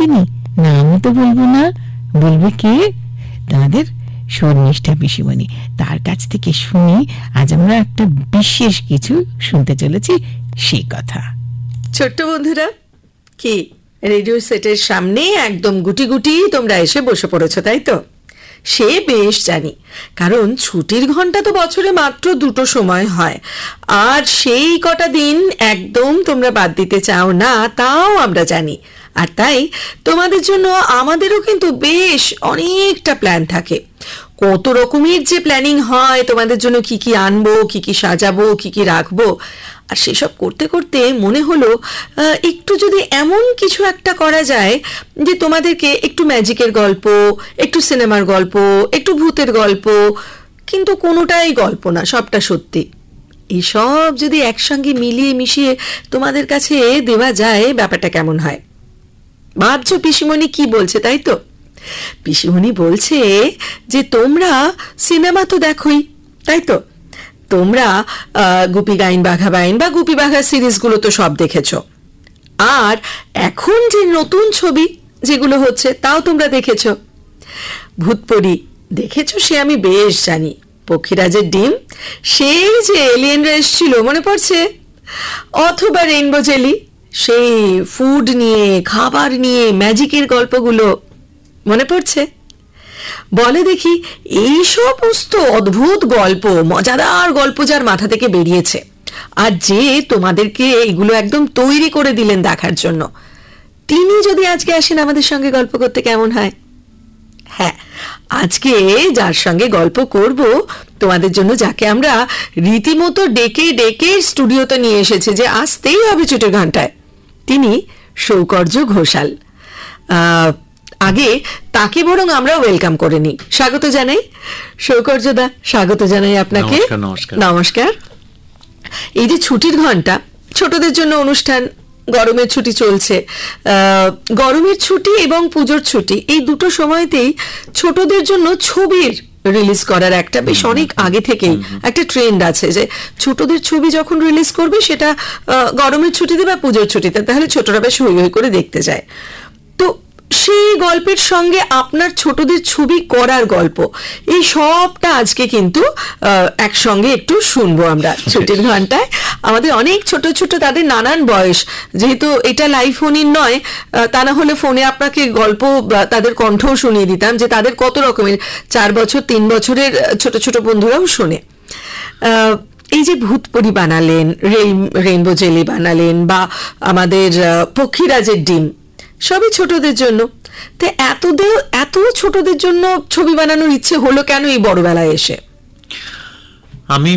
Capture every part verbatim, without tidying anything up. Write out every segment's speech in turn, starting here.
জানি, নামও তো বলবো না। বলবে কে? তোমাদের শর্মিষ্ঠা পিসিমণি। তার কাছ থেকে শুনি আজ আমরা একটা বিশেষ কিছু শুনতে চলেছি, সেই কথা। ছোট্ট বন্ধুরা, কি রেডিও সেটের সামনে একদম গুটি গুটি তোমরা এসে বসে পড়েছো, তাই তো? সে বেশ জানি, কারণ ছুটির ঘন্টা তো বছরে মাত্র দুটো সময় হয়, আর সেই কটা দিন একদম তোমরা বাদ দিতে চাও না, তাও আমরা জানি। আর তাই তোমাদের জন্য আমাদেরও কিন্তু বেশ অনেকটা প্ল্যান থাকে। কত রকমের যে প্ল্যানিং হয় তোমাদের জন্য, কি কি আনবো, কি কি সাজাবো, কি কি রাখবো। আর সেসব করতে করতে মনে হলো একটু যদি এমন কিছু একটা করা যায় যে তোমাদেরকে একটু ম্যাজিকের গল্প, একটু সিনেমার গল্প, একটু ভূতের গল্প, কিন্তু কোনোটাই গল্প না, সবটা সত্যি, এইসব যদি একসঙ্গে মিলিয়ে মিশিয়ে তোমাদের কাছে দেওয়া যায়, ব্যাপারটা কেমন হয়? ভাবছো পিসিমণি কি বলছে, তাই তো? পিসিমণি বলছে যে তোমরা সিনেমা তো দেখোই, তাই তো? তোমরা গুপি গাইন বাঘা বাইন বা গুপি বাঘা সিরিজগুলো তো সব দেখেছো, আর এখন যে নতুন ছবি যেগুলো হচ্ছে তাও তোমরা দেখেছো। ভূতপরি দেখেছো, সে আমি বেশ জানি। পক্ষীরাজের ডিম, সেই যে এলিয়েনরা এসেছিল, মনে পড়ছে? অথবা রেইনবো জেলি, সেই ফুড নিয়ে, খাবার নিয়ে ম্যাজিকের গল্পগুলো মনে পড়ছে? বলে দেখি, এই সমস্ত অদ্ভুত গল্প, মজাদার গল্প যার মাথা থেকে বেরিয়েছে, আর যে তোমাদেরকে এগুলো একদম তৈরি করে দিলেন দেখার জন্য, তিনি যদি আজকে আসেন আমাদের সঙ্গে গল্প করতে, কেমন হয়? হ্যাঁ, আজকে যার সঙ্গে গল্প করব তোমাদের জন্য, যাকে আমরা রীতিমতো ডেকে ডেকে স্টুডিওতে নিয়ে এসেছে যে আসতেই হবে ছুটির ঘন্টায়, তিনি সৌকর্য ঘোষাল। আহ আগে তাকে বরং আমরা ওয়েলকাম করে নিই, স্বাগত জানাই। সৌকর্যদা, স্বাগত জানাই আপনাকে। নমস্কার। এই যে ছুটির ঘন্টা, ছোটদের জন্য অনুষ্ঠান, গরমের ছুটি চলছে, গরমের ছুটি এবং পুজোর ছুটি, এই দুটো সময়তেই ছোটদের জন্য ছবির রিলিজ করার একটা বেশ অনেক আগে থেকেই একটা ট্রেন্ড আছে যে ছোটদের ছবি যখন রিলিজ করবে সেটা গরমের ছুটিতে বা পুজোর ছুটিতে, তাহলে ছোটরা বেশ হই হই করে দেখতে যায়। তো সেই গল্পের সঙ্গে আপনার ছোটদের ছবি করার গল্প, এই সবটা আজকে কিন্তু একসঙ্গে একটু শুনবো আমরা ছুটির ঘন্টায়। আমাদের অনেক ছোট ছোট, তাদের নানান বয়স, যেহেতু এটা লাইভ ফোনই নয়, তা না হলে ফোনে আপনাকে গল্প তাদের কণ্ঠও শুনিয়ে দিতাম যে তাদের কত রকমের, চার বছর তিন বছরের ছোট ছোট বন্ধুরাও শোনে। এই যে ভূতপরি বানালেন, রেইনবো জেলি বানালেন, বা আমাদের পক্ষীরাজের ডিম, সবই ছোটদের জন্য। তো এত এত ছোটদের জন্য ছবি বানানোর ইচ্ছে হলো কেন এই বড়বেলায় এসে? আমি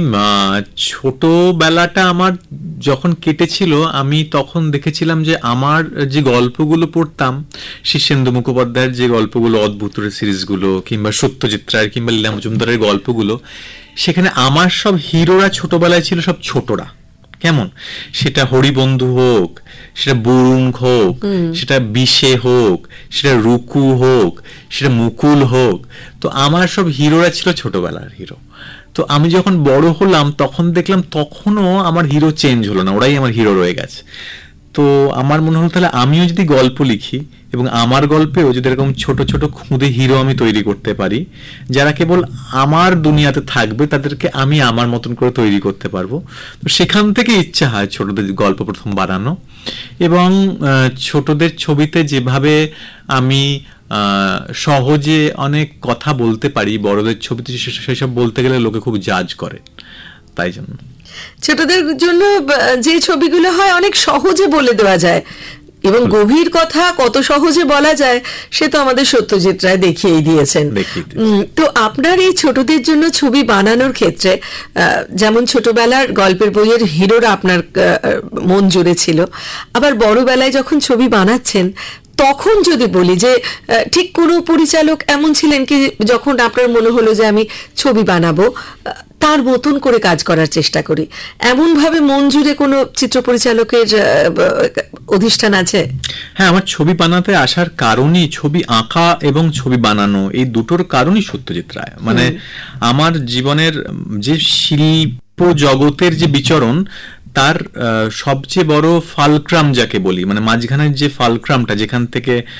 ছোটবেলাটা আমার যখন কেটেছিল, আমি তখন দেখেছিলাম যে আমার যে গল্পগুলো পড়তাম, শীর্ষেন্দু মুখোপাধ্যায়ের যে গল্পগুলো, অদ্ভুত সিরিজগুলো, কিংবা সত্যজিৎ রায়ের কিংবা লীলা মজুমদারের গল্পগুলো, সেখানে আমার সব হিরোরা ছোটবেলায় ছিল সব ছোটরা। কেমন, সেটা হরিবন্ধু হোক, সেটা বরুণ হোক, সেটা বিশে হোক, সেটা রুকু হোক, সেটা মুকুল হোক, তো আমার সব হিরোরা ছিল ছোটবেলার হিরো। তো আমি যখন বড় হলাম তখন দেখলাম তখনও আমার হিরো চেঞ্জ হলো না, ওরাই আমার হিরো রয়ে গেছে। তো আমার মনে হলো তাহলে আমিও যদি গল্প লিখি এবং আমার গল্পেও যদি এরকম ছোট ছোট খুদে হিরো আমি তৈরি করতে পারি, যারা কেবল আমার দুনিয়াতে থাকবে, তাদেরকে আমি আমার মতন করে তৈরি করতে পারবো। তো সেখান থেকে ইচ্ছা হয় ছোটদের গল্প প্রথম বানানো, এবং ছোটদের ছবিতে যেভাবে আমি সহজে অনেক কথা বলতে পারি, বড়দের ছবিতে সেসব বলতে গেলে লোকে খুব জাজ করে, তাই জন্য ছোটদের জন্য যে ছবিগুলো হয় অনেক সহজে বলে দেওয়া যায়, এবং গভীর কথা কত সহজে বলা যায় সে তো আমাদের সত্যজিৎ রায় দেখিয়েই দিয়েছেন। তো আপনার এই ছোটদের জন্য ছবি বানানোর ক্ষেত্রে, যেমন ছোটবেলার গল্পের বইয়ের হিরোরা আপনার মন জুড়ে ছিল, আবার বড়বেলায় যখন ছবি বানাচ্ছেন, তখন যদি বলি যে ঠিক কোনো পরিচালক এমন ছিলেন কি যখন আপনার মনে হলো যে আমি ছবি বানাবো, তার মতন করে কাজ করার চেষ্টা করি, এমন ভাবে মন জুড়ে কোনো চিত্র পরিচালকের অধিষ্ঠান আছে? হ্যাঁ, আমার ছবি বানাতে আসার কারণই, ছবি আঁকা এবং ছবি বানানো, এই দুটোর কারণই সত্যজিৎ রায়। মানে আমার জীবনের যে শিল্প জগতের যে বিচরণ, তার সবচেয়ে বড় ফালক্রাম যাকে বলি, মানে মাঝখানের যে ফালক্রামটা, যেখান থেকে